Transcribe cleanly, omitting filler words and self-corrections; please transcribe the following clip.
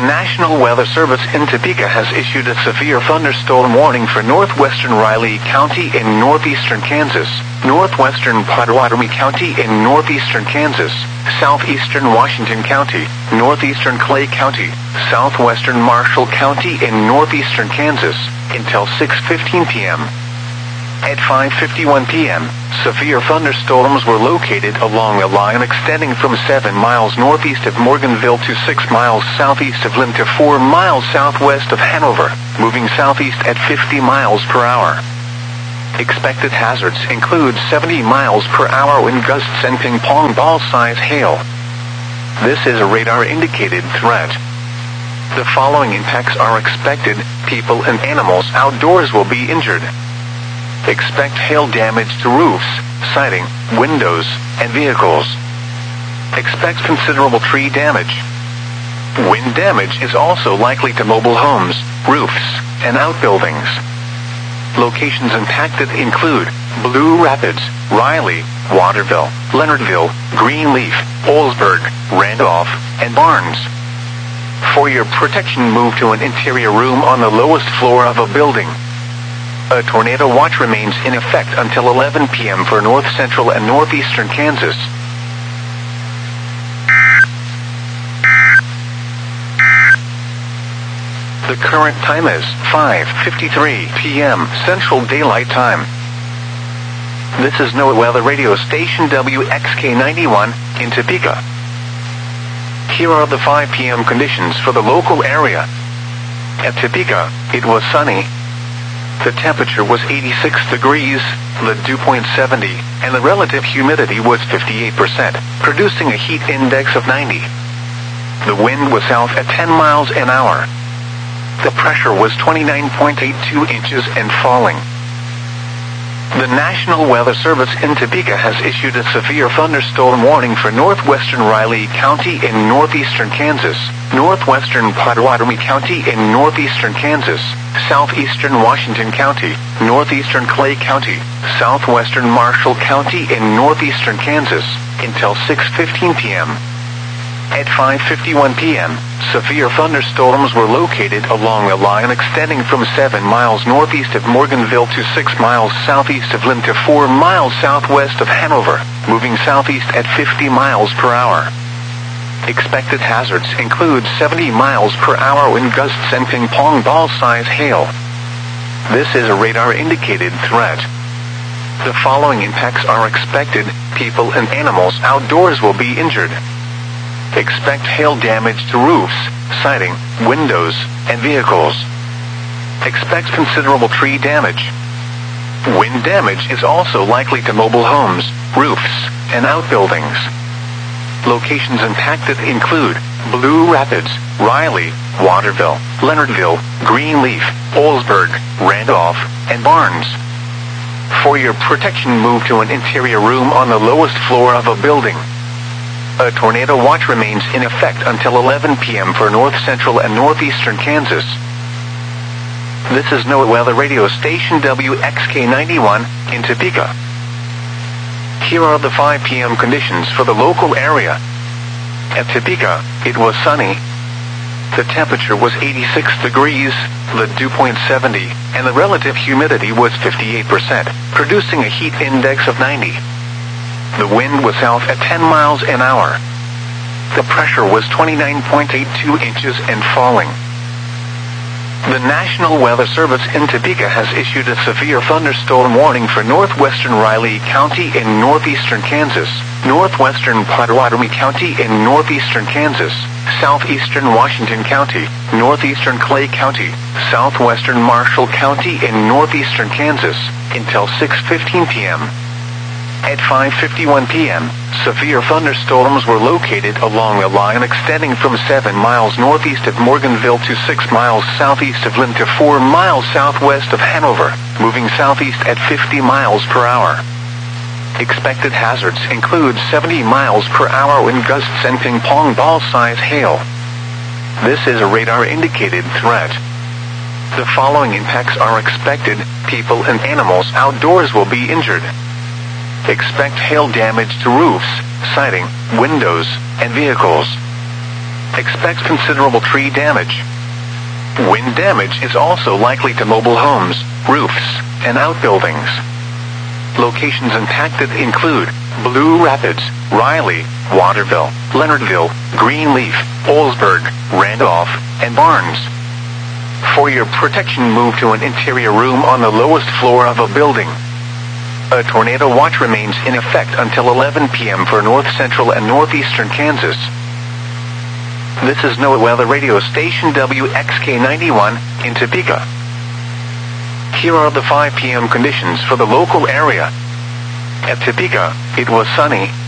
National Weather Service in Topeka has issued a severe thunderstorm warning for northwestern Riley County in northeastern Kansas, northwestern Pottawatomie County in northeastern Kansas, southeastern Washington County, northeastern Clay County, southwestern Marshall County in northeastern Kansas, until 6:15 p.m. At 5:51 p.m., severe thunderstorms were located along a line extending from 7 miles northeast of Morganville to 6 miles southeast of Lynn to 4 miles southwest of Hanover, moving southeast at 50 miles per hour. Expected hazards include 70 miles per hour wind gusts and ping-pong ball-size hail. This is a radar-indicated threat. The following impacts are expected: people and animals outdoors will be injured. Expect hail damage to roofs, siding, windows, and vehicles. Expect considerable tree damage. Wind damage is also likely to mobile homes, roofs, and outbuildings. Locations impacted include Blue Rapids, Riley, Waterville, Leonardville, Greenleaf, Olsburg, Randolph, and Barnes. For your protection, move to an interior room on the lowest floor of a building. A tornado watch remains in effect until 11 p.m. for north central and northeastern Kansas. The current time is 5:53 p.m. Central Daylight Time. This is NOAA Weather Radio Station WXK91 in Topeka. Here are the 5 p.m. conditions for the local area. At Topeka, it was sunny. The temperature was 86 degrees, the dew point 70, and the relative humidity was 58%, producing a heat index of 90. The wind was south at 10 miles an hour. The pressure was 29.82 inches and falling. The National Weather Service in Topeka has issued a severe thunderstorm warning for northwestern Riley County in northeastern Kansas, northwestern Pottawatomie County in northeastern Kansas, southeastern Washington County, northeastern Clay County, southwestern Marshall County in northeastern Kansas, until 6:15 p.m. At 5:51 p.m., severe thunderstorms were located along a line extending from 7 miles northeast of Morganville to 6 miles southeast of Lynn to 4 miles southwest of Hanover, moving southeast at 50 miles per hour. Expected hazards include 70 miles per hour wind gusts and ping-pong ball-size hail. This is a radar-indicated threat. The following impacts are expected: people and animals outdoors will be injured. Expect hail damage to roofs, siding, windows, and vehicles. Expect considerable tree damage. Wind damage is also likely to mobile homes, roofs, and outbuildings. Locations impacted include Blue Rapids, Riley, Waterville, Leonardville, Greenleaf, Olsburg, Randolph, and Barnes. For your protection, move to an interior room on the lowest floor of a building. A tornado watch remains in effect until 11 p.m. for north central and northeastern Kansas. This is NOAA Weather Radio Station WXK91 in Topeka. Here are the 5 p.m. conditions for the local area. At Topeka, it was sunny. The temperature was 86 degrees, the dew point 70, and the relative humidity was 58%, producing a heat index of 90. The wind was south at 10 miles an hour. The pressure was 29.82 inches and falling. The National Weather Service in Topeka has issued a severe thunderstorm warning for northwestern Riley County in northeastern Kansas, northwestern Pottawatomie County in northeastern Kansas, southeastern Washington County, northeastern Clay County, southwestern Marshall County in northeastern Kansas, until 6:15 p.m. At 5:51 p.m., severe thunderstorms were located along a line extending from 7 miles northeast of Morganville to 6 miles southeast of Lynn to 4 miles southwest of Hanover, moving southeast at 50 miles per hour. Expected hazards include 70 miles per hour wind gusts and ping-pong ball-size hail. This is a radar-indicated threat. The following impacts are expected: people and animals outdoors will be injured. Expect hail damage to roofs, siding, windows, and vehicles. expect considerable tree damage. Wind damage is also likely to mobile homes, roofs, and outbuildings. Locations impacted include Blue Rapids, Riley, Waterville, Leonardville, Greenleaf, Oldsburg, Randolph, and Barnes. For your protection, move to an interior room on the lowest floor of a building. A tornado watch remains in effect until 11 p.m. for north central and northeastern Kansas. This is NOAA Weather Radio Station WXK91 in Topeka. Here are the 5 p.m. conditions for the local area. At Topeka, it was sunny,